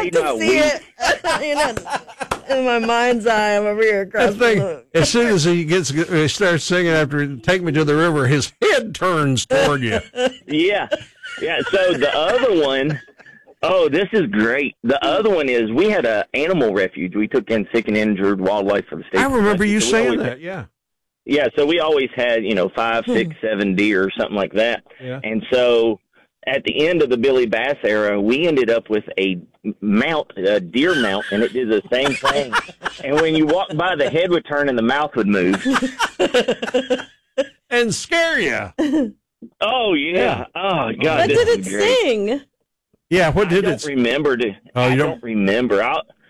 have to see it. In my mind's eye, I'm over here across the as soon as he starts singing after "Take Me to the River," his head turns toward you. Yeah. So the other one, this is great. The other one is we had an animal refuge. We took in sick and injured wildlife for the state. I remember you saying that. Yeah. Yeah. So we always had 5, 6, 7 deer or something like that. Yeah. And so at the end of the Billy Bass era, we ended up with a deer mount, and it did the same thing. And when you walked by, the head would turn and the mouth would move. And scare you. Oh, yeah. Oh, God. What did it sing? Yeah, what did it I don't remember. I don't remember.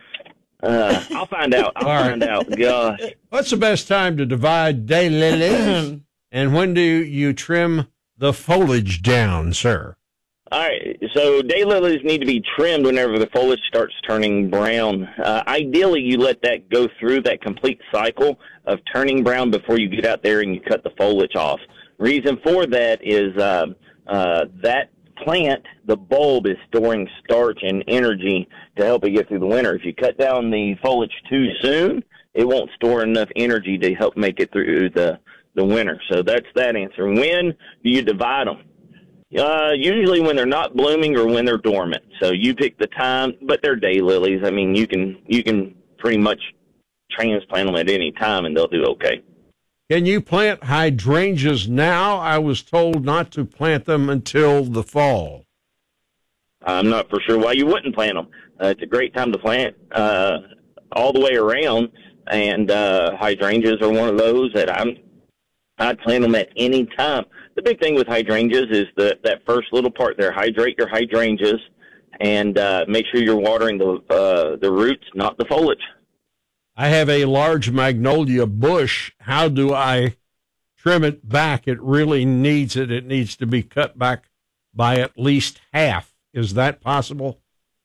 I'll find out. I'll find out. Gosh. What's the best time to divide daylilies? And when do you trim the foliage down, sir? All right, so daylilies need to be trimmed whenever the foliage starts turning brown. Ideally, you let that go through that complete cycle of turning brown before you get out there and you cut the foliage off. Reason for that is that plant, the bulb, is storing starch and energy to help it get through the winter. If you cut down the foliage too soon, it won't store enough energy to help make it through the winter. So that's that answer. When do you divide them? Usually when they're not blooming or when they're dormant. So you pick the time, but they're daylilies. I mean, you can pretty much transplant them at any time and they'll do okay. Can you plant hydrangeas now? I was told not to plant them until the fall. I'm not for sure why you wouldn't plant them. It's a great time to plant all the way around, and hydrangeas are one of those that I'd plant them at any time. The big thing with hydrangeas is that first little part there. Hydrate your hydrangeas and make sure you're watering the roots, not the foliage. I have a large magnolia bush. How do I trim it back? It really needs it. It needs to be cut back by at least half. Is that possible?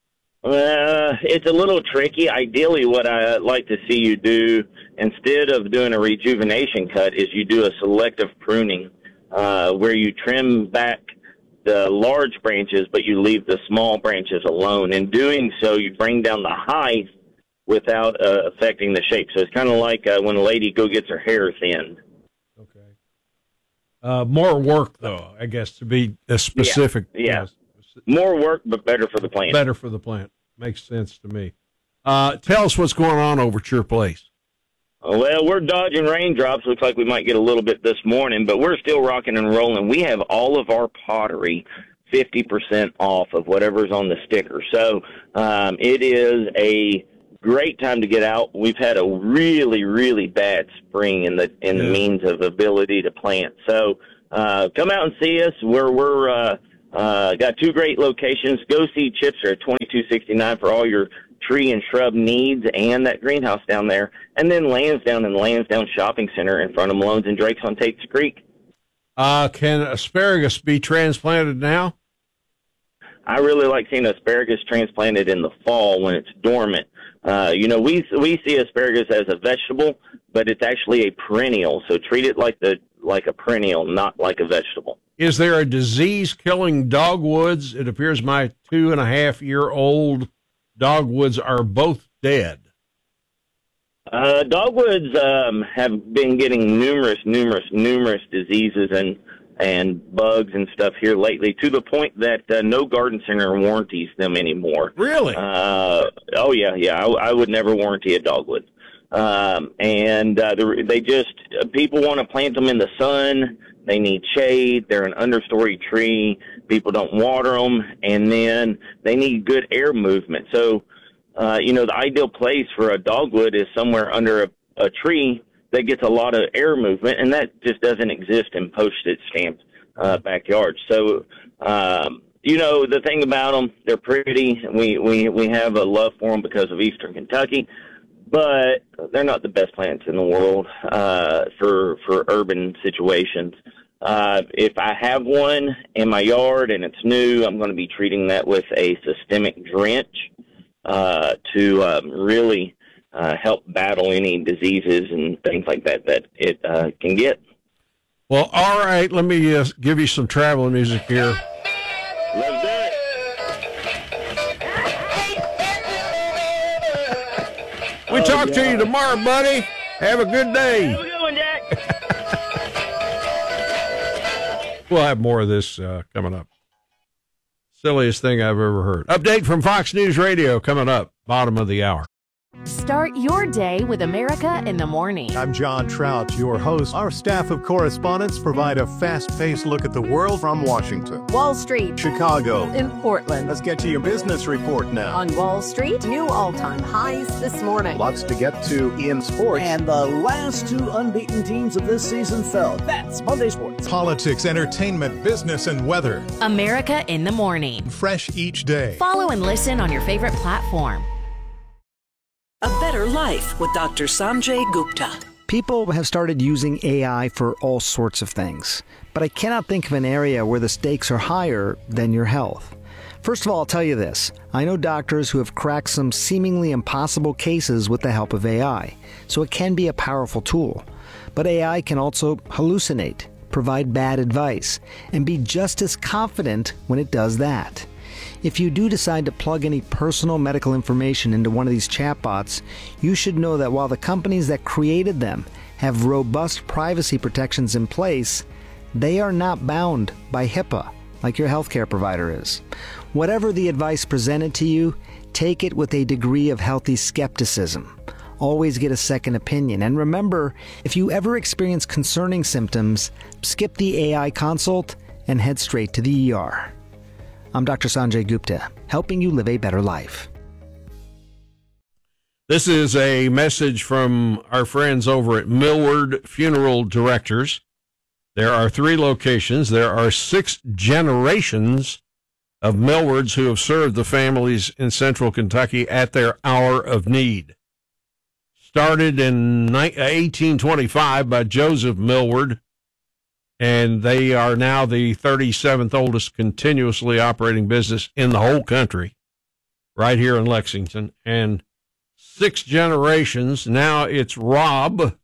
It's a little tricky. Ideally, what I like to see you do, instead of doing a rejuvenation cut, is you do a selective pruning, where you trim back the large branches, but you leave the small branches alone. In doing so, you bring down the height without affecting the shape. So it's kind of like when a lady gets her hair thinned. Okay. More work, though, I guess, to be specific. Yeah. More work, but better for the plant. Better for the plant. Makes sense to me. Tell us what's going on over at your place. Well, we're dodging raindrops. Looks like we might get a little bit this morning, but we're still rocking and rolling. We have all of our pottery 50% off of whatever's on the sticker. So it is a great time to get out. We've had a really, really bad spring in the means of ability to plant. So come out and see us. We're got 2 great locations. Go See Chipster at 2269 for all your tree and shrub needs, and that greenhouse down there, and then Lansdowne and Lansdowne Shopping Center in front of Malone's and Drake's on Tate's Creek. Can asparagus be transplanted now? I really like seeing asparagus transplanted in the fall when it's dormant. We see asparagus as a vegetable, but it's actually a perennial. So treat it like a perennial, not like a vegetable. Is there a disease killing dogwoods? It appears my 2.5-year-old dogwoods are both dead. Dogwoods have been getting numerous diseases and bugs and stuff here lately, to the point that no garden center warranties them anymore. Really? Oh yeah. I would never warranty a dogwood. People want to plant them in the sun. They need shade. They're an understory tree. People don't water them, and then they need good air movement. So, the ideal place for a dogwood is somewhere under a tree that gets a lot of air movement, and that just doesn't exist in postage stamped backyards. So, the thing about them, they're pretty. We have a love for them because of Eastern Kentucky, but they're not the best plants in the world for urban situations. If I have one in my yard and it's new, I'm going to be treating that with a systemic drench to really help battle any diseases and things like that it can get. Well, all right, let me give you some travel music here. Let's do it. We'll talk to you tomorrow, buddy. Have a good day. Have a good one, Jack. We'll have more of this coming up. Silliest thing I've ever heard. Update from Fox News Radio coming up, bottom of the hour. Start your day with America in the Morning. I'm John Trout, your host. Our staff of correspondents provide a fast-paced look at the world from Washington, Wall Street, Chicago, in Portland. Let's get to your business report now. On Wall Street, new all-time highs this morning. Lots to get to in sports. And the last two unbeaten teams of this season fell. That's Monday Sports. Politics, entertainment, business, and weather. America in the Morning. Fresh each day. Follow and listen on your favorite platform. A Better Life with Dr. Sanjay Gupta. People have started using AI for all sorts of things, but I cannot think of an area where the stakes are higher than your health. First of all, I'll tell you this. I know doctors who have cracked some seemingly impossible cases with the help of AI, so it can be a powerful tool. But AI can also hallucinate, provide bad advice, and be just as confident when it does that. If you do decide to plug any personal medical information into one of these chatbots, you should know that while the companies that created them have robust privacy protections in place, they are not bound by HIPAA like your healthcare provider is. Whatever the advice presented to you, take it with a degree of healthy skepticism. Always get a second opinion. And remember, if you ever experience concerning symptoms, skip the AI consult and head straight to the ER. I'm Dr. Sanjay Gupta, helping you live a better life. This is a message from our friends over at Millward Funeral Directors. There are 3 locations. There are 6 generations of Millwards who have served the families in central Kentucky at their hour of need. Started in 1825 by Joseph Millward, and they are now the 37th oldest continuously operating business in the whole country, right here in Lexington. And 6 generations. Now it's Rob.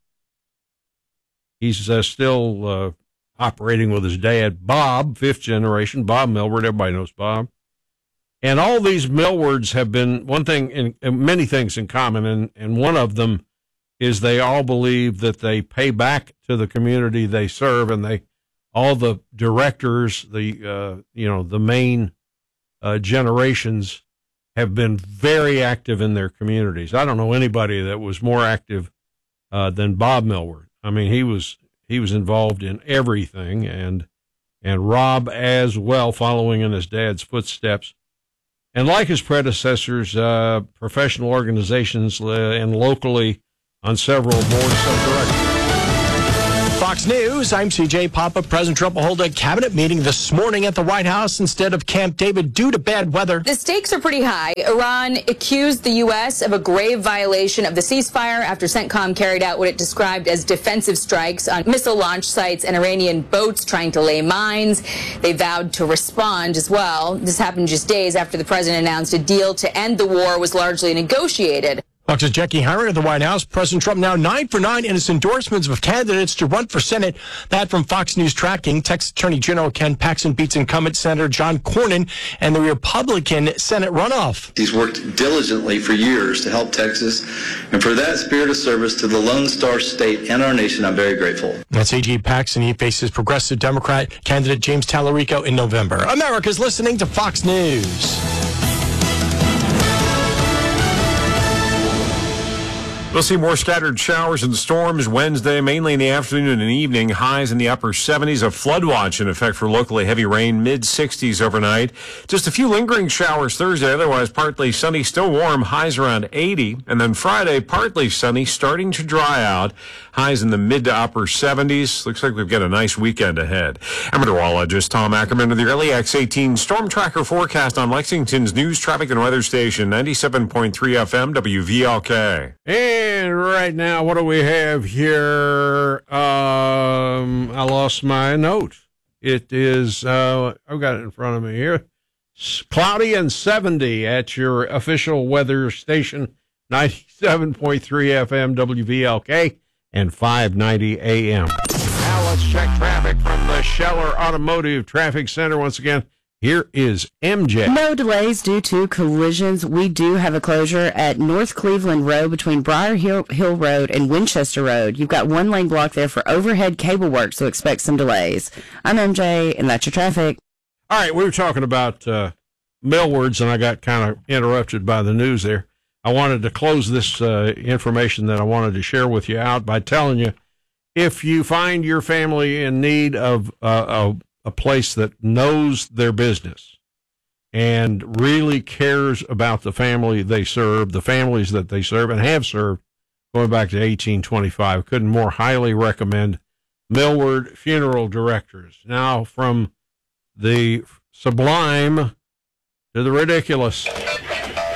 He's still operating with his dad, Bob, 5th generation, Bob Millward. Everybody knows Bob. And all these Millwards have been many things in common, and one of them is they all believe that they pay back to the community they serve, and all the directors, the main generations have been very active in their communities. I don't know anybody that was more active than Bob Millward. I mean, he was involved in everything, and Rob as well, following in his dad's footsteps. And like his predecessors, professional organizations and locally on several boards of directors. Fox News, I'm CJ Papa. President Trump will hold a cabinet meeting this morning at the White House instead of Camp David due to bad weather. The stakes are pretty high. Iran accused the U.S. of a grave violation of the ceasefire after CENTCOM carried out what it described as defensive strikes on missile launch sites and Iranian boats trying to lay mines. They vowed to respond as well. This happened just days after the president announced a deal to end the war was largely negotiated. Fox's Jackie Harron at the White House. President Trump now 9 for 9 in his endorsements of candidates to run for Senate. That from Fox News Tracking. Texas Attorney General Ken Paxton beats incumbent Senator John Cornyn and the Republican Senate runoff. He's worked diligently for years to help Texas, and for that spirit of service to the Lone Star State and our nation, I'm very grateful. That's A.G. Paxton. He faces progressive Democrat candidate James Tallarico in November. America's listening to Fox News. We'll see more scattered showers and storms Wednesday, mainly in the afternoon and evening. Highs in the upper 70s. A flood watch in effect for locally heavy rain, mid-60s overnight. Just a few lingering showers Thursday, otherwise partly sunny, still warm, highs around 80. And then Friday, partly sunny, starting to dry out. Highs in the mid to upper 70s. Looks like we've got a nice weekend ahead. I'm meteorologist Tom Ackerman with the early X18 Storm Tracker forecast on Lexington's news, traffic, and weather station, 97.3 FM, WVLK. And right now, what do we have here? I lost my note. It is, I've got it in front of me here. Cloudy and 70 at your official weather station, 97.3 FM, WVLK, and 590 AM. Now let's check traffic from the Scheller Automotive Traffic Center. Once again, Here is MJ. No delays due to collisions. We do have a closure at North Cleveland Road between Briar Hill Road and Winchester Road. You've got one lane block there for overhead cable work, so expect some delays. I'm MJ, and that's your traffic. All right, we were talking about Millwards, and I got kind of interrupted by the news there. I wanted to close this information that I wanted to share with you out by telling you, if you find your family in need of a place that knows their business and really cares about the family they serve, the families that they serve and have served going back to 1825, couldn't more highly recommend Millward Funeral Directors. Now, from the sublime to the ridiculous.